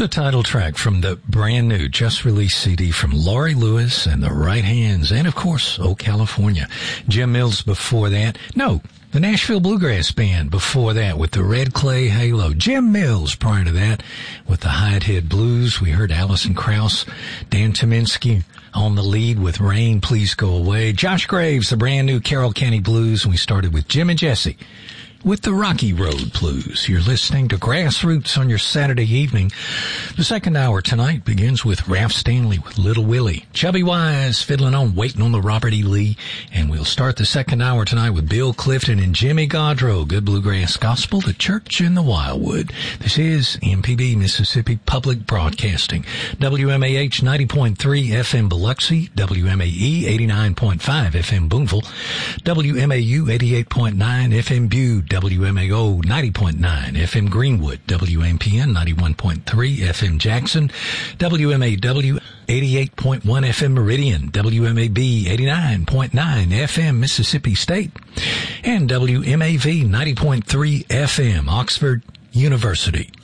The title track from the brand new, just released CD from Laurie Lewis and the Right Hands, and of course, Oh California. Jim Mills before that. No, the Nashville Bluegrass Band before that with the Red Clay Halo. Jim Mills prior to that with the Hyatt Head Blues. We heard Alison Krauss, Dan Tyminski on the lead with Rain, Please Go Away. Josh Graves, the brand new Carroll County Blues. And we started with Jim and Jesse with the Rocky Road Blues. You're listening to Grassroots on your Saturday evening. The second hour tonight begins with Ralph Stanley with Little Willie. Chubby Wise fiddling on Waiting on the Robert E. Lee. And we'll start the second hour tonight with Bill Clifton and Jimmy Gaudreau. Good bluegrass gospel, The Church in the Wildwood. This is MPB, Mississippi Public Broadcasting. WMAH 90.3 FM Biloxi, WMAE 89.5 FM Boonville, WMAU 88.9 FM Butte, WMAO 90.9 FM Greenwood, WMPN 91.3 FM Jackson, WMAW 88.1 FM Meridian, WMAB 89.9 FM Mississippi State, and WMAV 90.3 FM Oxford University.